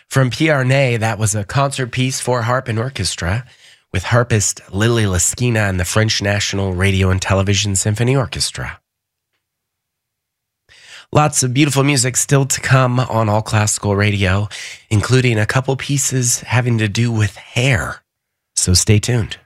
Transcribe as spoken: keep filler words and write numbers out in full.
From Pierre Ney, that was a concert piece for harp and orchestra with harpist Lily Lesquina and the French National Radio and Television Symphony Orchestra. Lots of beautiful music still to come on All Classical Radio, including a couple pieces having to do with hair. So stay tuned.